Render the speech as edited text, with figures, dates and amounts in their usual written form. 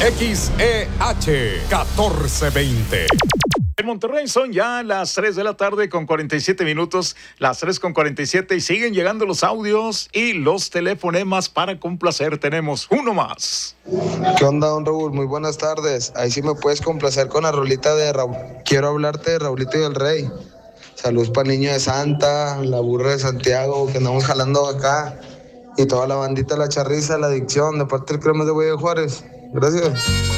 XEH 1420. En Monterrey son ya las 3 de la tarde con 47 minutos, las 3:47, y siguen llegando los audios y los telefonemas para complacer. Tenemos uno más. ¿Qué onda, don Raúl? Muy buenas tardes. Ahí sí me puedes complacer con la rolita de Raúl. Quiero hablarte de Raulito y el Rey. Saludos para el niño de Santa, la burra de Santiago, que andamos jalando acá. Y toda la bandita de La Charriza, La Adicción, de parte del Cremas de Güey de Juárez. Gracias.